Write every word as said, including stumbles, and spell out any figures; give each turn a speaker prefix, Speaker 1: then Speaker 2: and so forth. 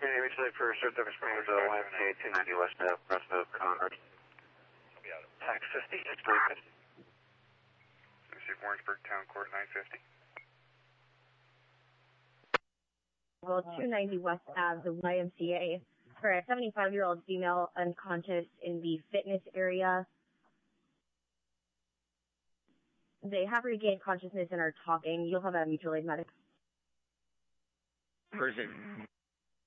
Speaker 1: Yeah, recently for Surf Springs, uh, Y M C A two ninety West Ave, West of Congress. Tax fifty-six nine fifty.
Speaker 2: Receive Warrensburg Town Court nine fifty.
Speaker 3: Well, two ninety West Ave, the Y M C A, for a seventy-five-year-old female unconscious in the fitness area. They have regained consciousness and are talking. You'll have a mutual aid medic.
Speaker 4: Person